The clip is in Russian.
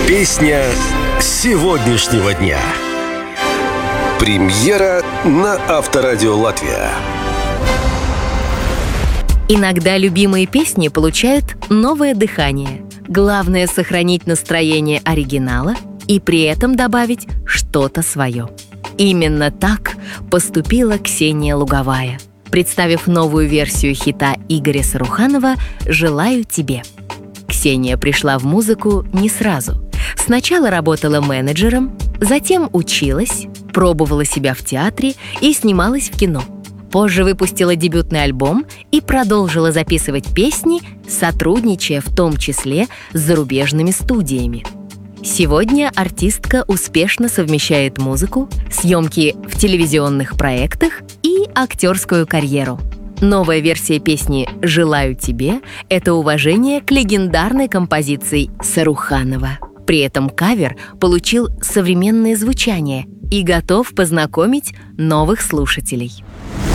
Песня сегодняшнего дня. Премьера на Авторадио Латвия. Иногда любимые песни получают новое дыхание. Главное — сохранить настроение оригинала и при этом добавить что-то свое. Именно так поступила Ксения Луговая, представив новую версию хита Игоря Саруханова «Желаю тебе». Ксения пришла в музыку не сразу. Сначала работала менеджером, затем училась, пробовала себя в театре и снималась в кино. Позже выпустила дебютный альбом и продолжила записывать песни, сотрудничая в том числе с зарубежными студиями. Сегодня артистка успешно совмещает музыку, съемки в телевизионных проектах и актерскую карьеру. Новая версия песни «Желаю тебе» — это уважение к легендарной композиции Саруханова. При этом кавер получил современное звучание и готов познакомить новых слушателей.